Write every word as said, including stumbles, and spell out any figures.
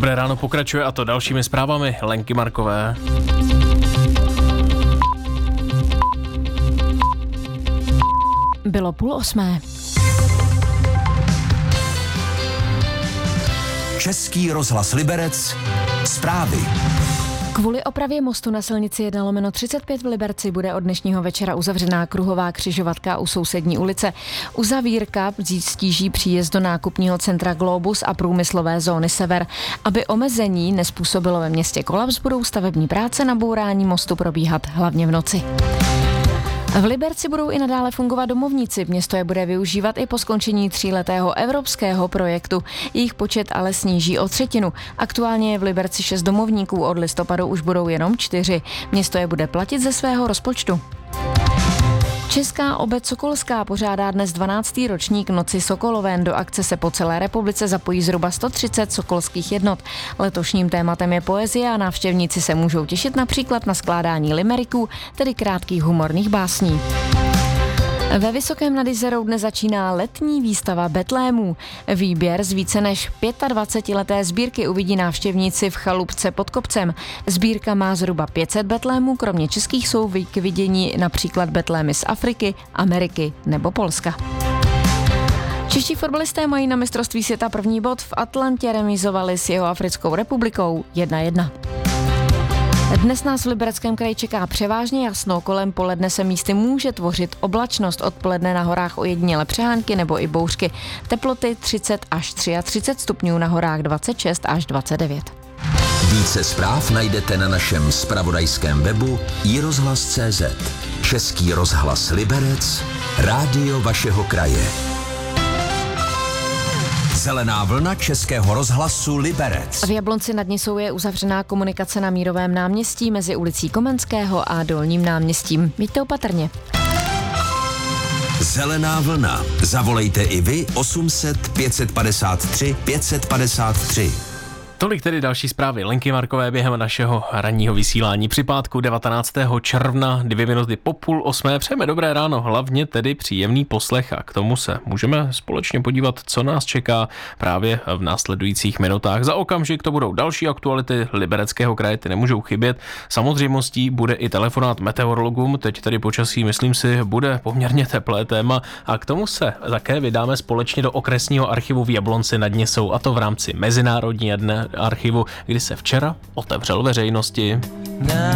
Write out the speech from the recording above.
Dobré ráno pokračuje, a to dalšími zprávami Lenky Markové. Bylo půl osmé. Český rozhlas Liberec. Zprávy. Kvůli opravě mostu na silnici jedna lomeno třicet pět v Liberci bude od dnešního večera uzavřená kruhová křižovatka u sousední ulice. Uzavírka stíží příjezd do nákupního centra Globus a průmyslové zóny Sever. Aby omezení nezpůsobilo ve městě kolaps, budou stavební práce na bourání mostu probíhat hlavně v noci. V Liberci budou i nadále fungovat domovníci. Město je bude využívat i po skončení tříletého evropského projektu. Jejich počet ale sníží o třetinu. Aktuálně je v Liberci šest domovníků, od listopadu už budou jenom čtyři. Město je bude platit ze svého rozpočtu. Česká obec Sokolská pořádá dnes dvanáctý ročník Noci Sokoloven. Do akce se po celé republice zapojí zhruba sto třicet sokolských jednot. Letošním tématem je poezie a návštěvníci se můžou těšit například na skládání limeriků, tedy krátkých humorných básní. Ve Vysokém nad Jizerou dnes začíná letní výstava Betlémů. Výběr z více než dvacetileté sbírky uvidí návštěvníci v chalupce pod kopcem. Sbírka má zhruba pět set betlémů, kromě českých jsou k vidění například betlémy z Afriky, Ameriky nebo Polska. Čeští fotbalisté mají na mistrovství světa první bod. V Atlantě remizovali s Jihoafrickou republikou jedna jedna. Dnes nás v Libereckém kraji čeká převážně jasno, kolem poledne se místy může tvořit oblačnost, odpoledne na horách ojediněle přehánky nebo i bouřky. Teploty třicet až třicet tři stupňů, na horách dvacet šest až dvacet devět. Více zpráv najdete na našem zpravodajském webu i rozhlas tečka cé zet. Český rozhlas Liberec, rádio vašeho kraje. Zelená vlna Českého rozhlasu Liberec. V Jablonci nad Nisou je uzavřená komunikace na Mírovém náměstí mezi ulicí Komenského a Dolním náměstím. Víte opatrně. Zelená vlna. Zavolejte i vy osm set pět padesát tři pět padesát tři. Tolik tedy další zprávy Lenky Markové během našeho ranního vysílání při pátku devatenáctého června, dvě minuty po půl osmé. Přejeme dobré ráno, hlavně tedy příjemný poslech, a k tomu se můžeme společně podívat, co nás čeká právě v následujících minutách. Za okamžik to budou další aktuality Libereckého kraje, ty nemůžou chybět. Samozřejmostí bude i telefonát meteorologům, teď tedy počasí, myslím si, bude poměrně teplé téma, a k tomu se také vydáme společně do okresního archivu v Jablonci nad Nisou, a to v rámci Mezinárodní dne archivu, kdy se včera otevřel veřejnosti.